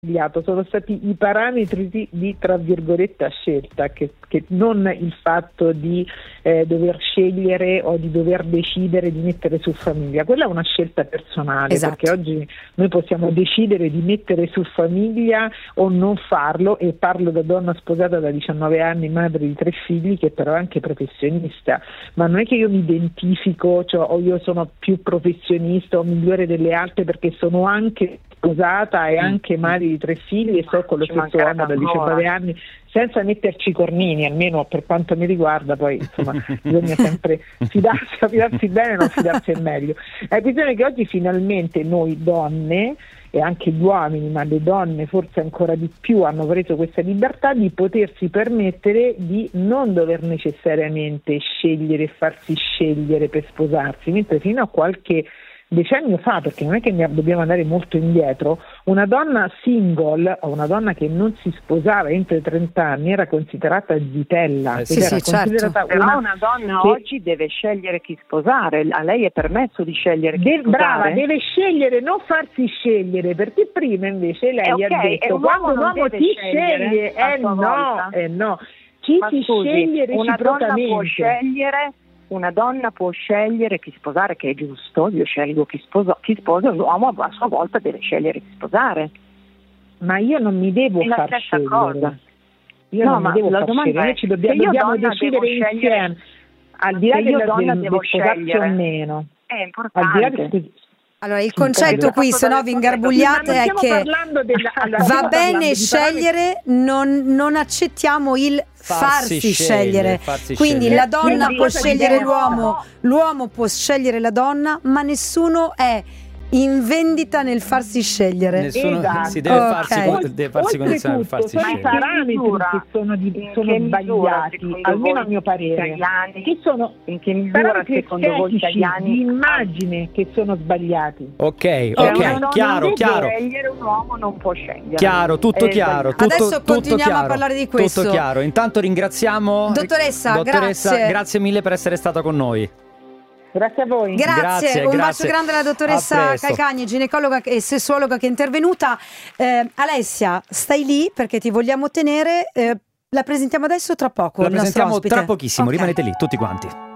sono stati i parametri di tra virgolette scelta, che non il fatto di dover scegliere o di dover decidere di mettere su famiglia. Quella è una scelta personale, esatto. Perché oggi noi possiamo decidere di mettere su famiglia o non farlo, e parlo da donna sposata da 19 anni, madre di 3 figli, che però è anche professionista, ma non è che io mi identifico, cioè, o io sono più professionista o migliore delle altre perché sono anche sposata e anche madre di 3 figli e sto con lo stesso uomo da 19 anni, senza metterci cornini, almeno per quanto mi riguarda. Poi insomma bisogna sempre fidarsi bene, non fidarsi è meglio. Bisogna che oggi finalmente noi donne e anche gli uomini, ma le donne forse ancora di più, hanno preso questa libertà di potersi permettere di non dover necessariamente scegliere e farsi scegliere per sposarsi, mentre fino a qualche decennio fa, perché non è che dobbiamo andare molto indietro, una donna single o una donna che non si sposava entro i 30 anni era considerata zitella. Certo. Però una donna oggi deve scegliere chi sposare, a lei è permesso di scegliere chi sposare? Brava, deve scegliere, non farsi scegliere, perché prima invece lei ha detto quando un uomo ti sceglie, no, chi ti sceglie reciprocamente. Una donna può scegliere chi sposare, che è giusto, io scelgo chi sposa, l'uomo a sua volta deve scegliere chi sposare. Ma io non mi devo far scegliere. Cosa. Io non mi devo far scegliere, noi ci dobbiamo decidere insieme, al di là dello sposarci o meno. È importante. Allora, il concetto qui, se no vi ingarbugliate, è che va bene scegliere, non accettiamo il farsi scegliere. Quindi la donna può scegliere l'uomo può scegliere la donna, ma nessuno è in vendita nel farsi scegliere. Nessuno si deve farsi condizionare, farsi scegliere. I parametri che sono sbagliati, almeno a mio parere, che sono in che misura secondo voi italiani di immagine che sono sbagliati. Ok, chiaro. Scegliere un uomo non può scegliere. Chiaro, tutto chiaro. Adesso continuiamo a parlare di questo. Tutto chiaro. Intanto ringraziamo Dottoressa, grazie mille per essere stata con noi. Grazie a voi. Grazie. Un bacio grande alla dottoressa Calcagni, ginecologa e sessuologa, che è intervenuta. Alessia, stai lì perché ti vogliamo tenere. La presentiamo adesso o tra poco? La presentiamo tra pochissimo, rimanete lì tutti quanti.